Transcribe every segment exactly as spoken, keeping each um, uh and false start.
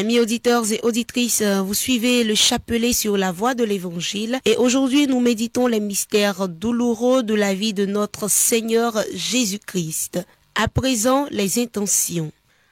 Amis auditeurs et auditrices, vous suivez le chapelet sur la voie de l'Évangile et aujourd'hui nous méditons les mystères douloureux de la vie de notre Seigneur Jésus-Christ. À présent, les intentions.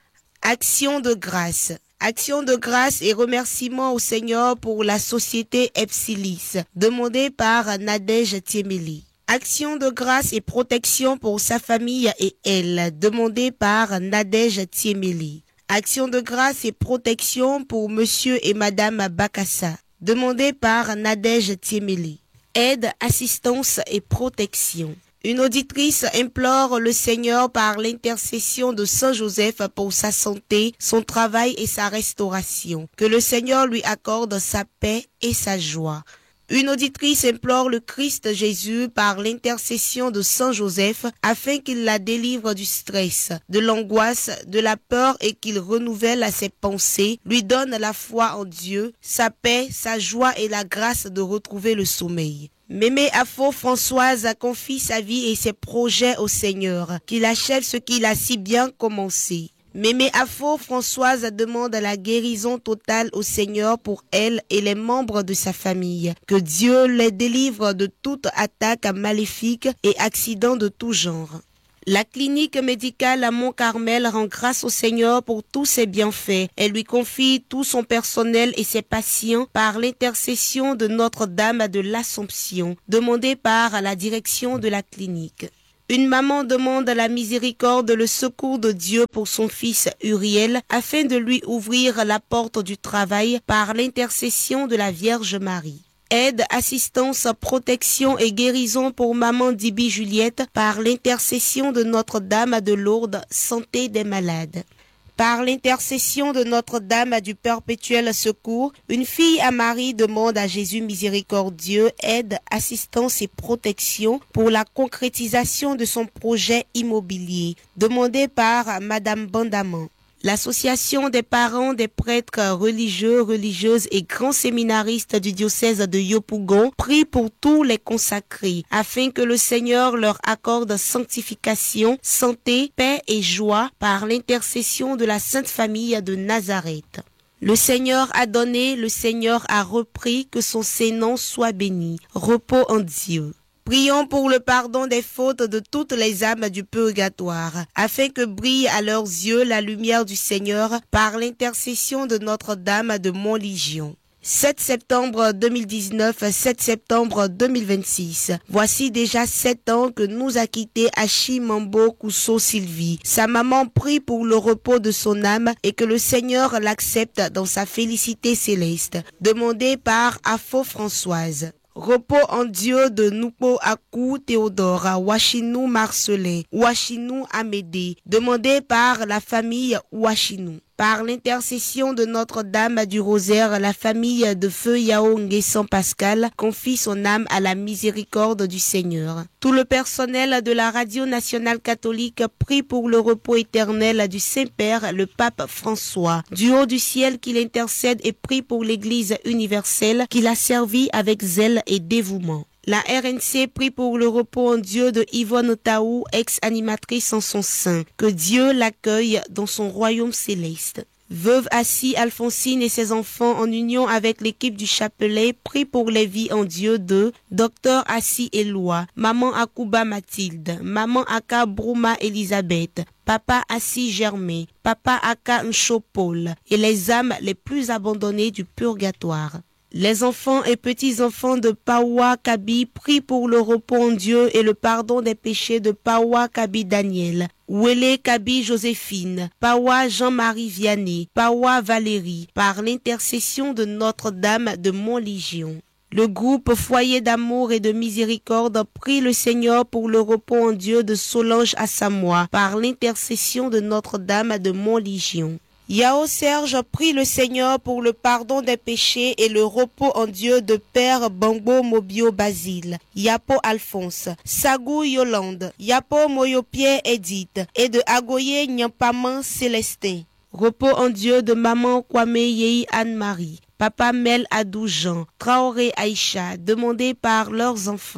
Action de grâce. Action de grâce et remerciement au Seigneur pour la société Epsilis, demandée par Nadège Tiemeli. Action de grâce et protection pour sa famille et elle, demandée par Nadège Tiemeli. Action de grâce et protection pour Monsieur et Madame Bakassa, demandée par Nadège Tiemeli. Aide, assistance et protection. Une auditrice implore le Seigneur par l'intercession de Saint Joseph pour sa santé, son travail et sa restauration. Que le Seigneur lui accorde sa paix et sa joie. Une auditrice implore le Christ Jésus par l'intercession de Saint Joseph afin qu'il la délivre du stress, de l'angoisse, de la peur et qu'il renouvelle ses pensées, lui donne la foi en Dieu, sa paix, sa joie et la grâce de retrouver le sommeil. Mémé Afo Françoise confie sa vie et ses projets au Seigneur, qu'il achève ce qu'il a si bien commencé. Mémé Afo Françoise demande la guérison totale au Seigneur pour elle et les membres de sa famille. Que Dieu les délivre de toute attaque maléfique et accident de tout genre. La clinique médicale à Mont-Carmel rend grâce au Seigneur pour tous ses bienfaits. Elle lui confie tout son personnel et ses patients par l'intercession de Notre-Dame de l'Assomption, demandée par la direction de la clinique. Une maman demande la miséricorde, le secours de Dieu pour son fils Uriel afin de lui ouvrir la porte du travail par l'intercession de la Vierge Marie. Aide, assistance, protection et guérison pour maman Dibi Juliette par l'intercession de Notre-Dame de Lourdes, santé des malades. Par l'intercession de Notre-Dame du Perpétuel Secours, une fille à Marie demande à Jésus miséricordieux aide, assistance et protection pour la concrétisation de son projet immobilier, demandé par Madame Bandaman. L'association des parents des prêtres religieux, religieuses et grands séminaristes du diocèse de Yopougon prie pour tous les consacrés afin que le Seigneur leur accorde sanctification, santé, paix et joie par l'intercession de la Sainte Famille de Nazareth. Le Seigneur a donné, le Seigneur a repris, que son Saint-Nom soit béni. Repos en Dieu. Prions pour le pardon des fautes de toutes les âmes du purgatoire, afin que brille à leurs yeux la lumière du Seigneur par l'intercession de Notre-Dame de Montlégion. sept septembre deux mille dix-neuf, sept septembre deux mille vingt-six. Voici déjà sept ans que nous a quitté Achi Mambo Kousso Sylvie. Sa maman prie pour le repos de son âme et que le Seigneur l'accepte dans sa félicité céleste. Demandé par Afo Françoise. Repos en Dieu de Noupo Akou Théodore, Ouachinou Marcelin, Ouachinou Amédée, demandé par la famille Ouachinou. Par l'intercession de Notre-Dame du Rosaire, la famille de Feu Yao Nguessan Pascal confie son âme à la miséricorde du Seigneur. Tout le personnel de la Radio Nationale Catholique prie pour le repos éternel du Saint-Père, le Pape François. Du haut du ciel qu'il intercède et prie pour l'Église universelle qu'il a servi avec zèle et dévouement. La R N C prie pour le repos en Dieu de Yvonne Taou, ex-animatrice en son sein. Que Dieu l'accueille dans son royaume céleste. Veuve Assis Alphonsine et ses enfants en union avec l'équipe du chapelet prient pour les vies en Dieu de Docteur Assis Éloi, Maman Akouba Mathilde, Maman Aka Brouma Elisabeth, Papa Assis Germain, Papa Aka Nchopol et les âmes les plus abandonnées du purgatoire. Les enfants et petits-enfants de Pawa Kabi prient pour le repos en Dieu et le pardon des péchés de Pawa Kabi Daniel, Ouélé Kabi Joséphine, Pawa Jean-Marie Vianney, Pawa Valérie, par l'intercession de Notre-Dame de Montlégion. Le groupe Foyer d'amour et de miséricorde prie le Seigneur pour le repos en Dieu de Solange Assamoah, par l'intercession de Notre-Dame de Montlégion. Yao Serge prie le Seigneur pour le pardon des péchés et le repos en Dieu de Père Bango Mobio Basile, Yapo Alphonse, Sagou Yolande, Yapo Moyopie Edith et de Agoye Nyampaman Célestin. Repos en Dieu de Maman Kwame Yei Anne-Marie, Papa Mel Adou Jean, Traoré Aïcha, demandé par leurs enfants.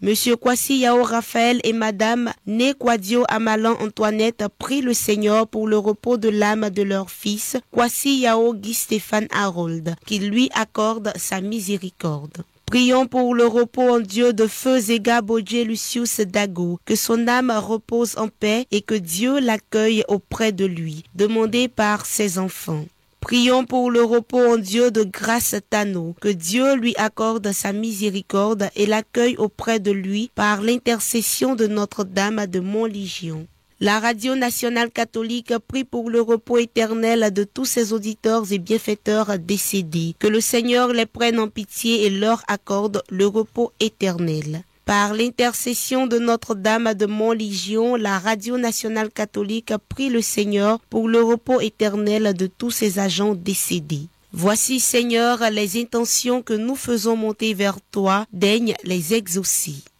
Monsieur Kwasi Yao Raphaël et Madame Né Kwadio Amalan Antoinette prient le Seigneur pour le repos de l'âme de leur fils, Kwasi Yao Guy Stéphane Harold, qu'il lui accorde sa miséricorde. Prions pour le repos en Dieu de Feu Zega Bodje Lucius Dago, que son âme repose en paix et que Dieu l'accueille auprès de lui, demandé par ses enfants. Prions pour le repos en Dieu de Grâce Tano, que Dieu lui accorde sa miséricorde et l'accueille auprès de lui par l'intercession de Notre-Dame de Montlégion. La Radio nationale catholique prie pour le repos éternel de tous ses auditeurs et bienfaiteurs décédés. Que le Seigneur les prenne en pitié et leur accorde le repos éternel. Par l'intercession de Notre-Dame de Montlégion, la Radio nationale catholique prie le Seigneur pour le repos éternel de tous ses agents décédés. Voici, Seigneur, les intentions que nous faisons monter vers toi, daigne les exaucer.